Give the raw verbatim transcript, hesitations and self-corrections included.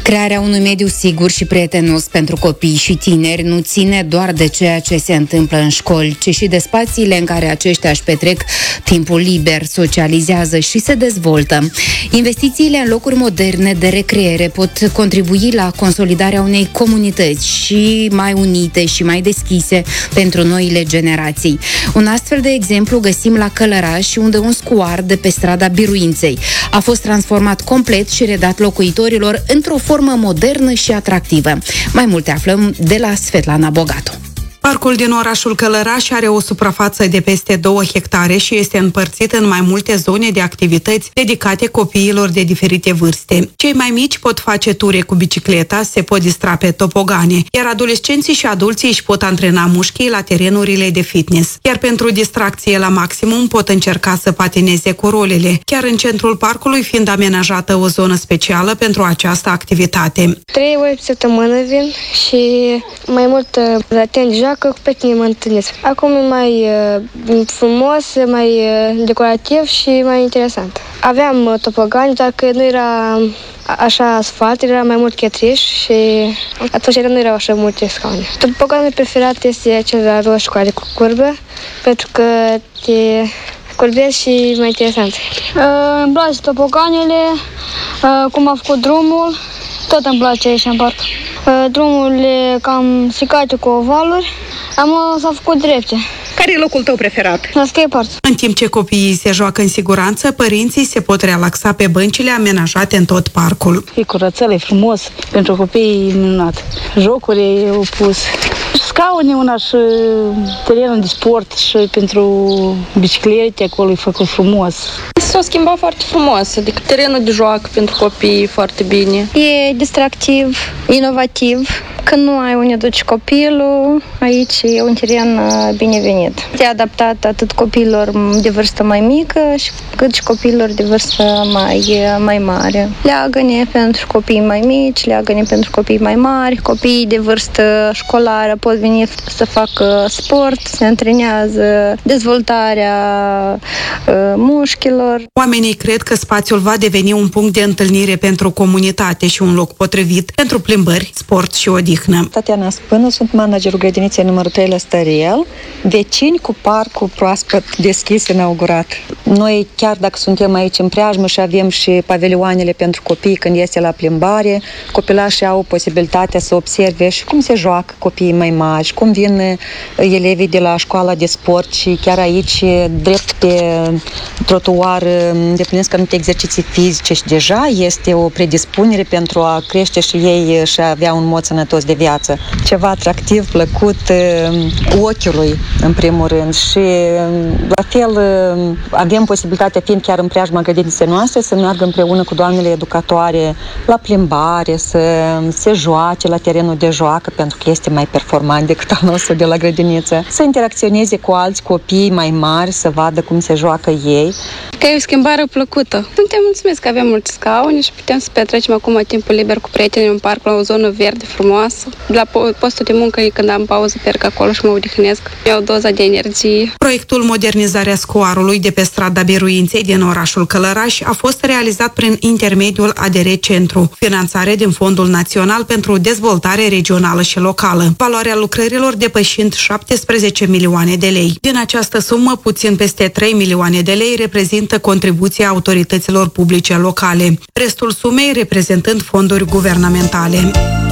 Crearea unui mediu sigur și prietenos pentru copii și tineri nu ține doar de ceea ce se întâmplă în școli, ci și de spațiile în care aceștia își petrec timpul liber, socializează și se dezvoltă. Investițiile în locuri moderne de recreere pot contribui la consolidarea unei comunități și mai unite și mai deschise pentru noile generații. Un astfel de exemplu găsim la Călăraș, unde un scuar de pe strada Biruinței a fost transformat complet și redat locuitorilor într-o formă modernă și atractivă. Mai multe aflăm de la Svetlana Bogatu. Parcul din orașul Călăraș are o suprafață de peste două hectare și este împărțit în mai multe zone de activități dedicate copiilor de diferite vârste. Cei mai mici pot face ture cu bicicleta, se pot distra pe topogane, iar adolescenții și adulții își pot antrena mușchii la terenurile de fitness. Iar pentru distracție la maximum pot încerca să patineze cu rolele, chiar în centrul parcului fiind amenajată o zonă specială pentru această activitate. Trei ori pe săptămână vin și mai mult atent joacă, cu pe tine mă întâlnesc. Acum e mai uh, frumos, mai uh, decorativ și mai interesant. Aveam uh, topogani, dar că nu era așa asfalt, era mai mult chetriș și atunci nu erau așa multe scaune. Topoganul preferat este cel la roșu care cu curbă, pentru că te curbezi și mai interesant. Uh, îmi place topoganele, uh, cum a făcut drumul, tot îmi place aici în parc. Uh, drumurile cam secate cu ovaluri, am s-a făcut drepte. Care e locul tău preferat? La skateboard. În timp ce copiii se joacă în siguranță, părinții se pot relaxa pe băncile amenajate în tot parcul. E curățel, e frumos, pentru copii e minunat. Jocuri e opus. Scaune una și terenul de sport și pentru biciclete, acolo e făcut frumos. S-a schimbat foarte frumos, adică terenul de joacă pentru copii foarte bine. E distractiv, inovativ. Când nu ai unde duci copilul, aici e un teren binevenit. E adaptat atât copiilor de vârstă mai mică cât și copiilor de vârstă mai, mai mare. Leagăne pentru copii mai mici, leagăne pentru copii mai mari, copiii de vârstă școlară pot veni să facă sport, se antrenează, dezvoltarea uh, mușchilor. Oamenii cred că spațiul va deveni un punct de întâlnire pentru comunitate și un loc potrivit pentru plimbări, sport și odihnă. Tatiana Spână, sunt managerul grădiniței numărul trei la Stăriel, vecini cu parcul proaspăt deschis, inaugurat. Noi, chiar dacă suntem aici în preajmă și avem și pavilioanele pentru copii când este la plimbare, copilașii au posibilitatea să observe și cum se joacă copiii mai mari, cum vin elevii de la școala de sport și chiar aici, drept pe trotuar, îndeplinesc anumite exerciții fizice și deja este o predispunere pentru a crește și ei și a avea un mod sănătos de viață. Ceva atractiv, plăcut ochiului, în primul rând. Și la fel avem posibilitatea, fiind chiar în preajma grădiniței noastre, să meargă împreună cu doamnele educatoare la plimbare, să se joace la terenul de joacă, pentru că este mai performant decât al nostru de la grădiniță. Să interacționeze cu alți copii mai mari, să vadă cum se joacă ei. Că e o schimbare plăcută. Suntem mulțumiți că avem multe scaune și putem să petrecem acum timpul liber cu prietenii în parc, la o zonă verde frumoasă. La postul de muncă, când am pauză, merg acolo și mă odihnesc. Iau doza de energie. Proiectul Modernizarea scoarului de pe strada Biruinței din orașul Călăraș a fost realizat prin intermediul A D R Centru, finanțare din Fondul Național pentru Dezvoltare Regională și Locală, valoarea lucrărilor depășind șaptesprezece milioane de lei. Din această sumă, puțin peste trei milioane de lei reprezintă contribuția autorităților publice locale, restul sumei reprezentând fonduri guvernamentale.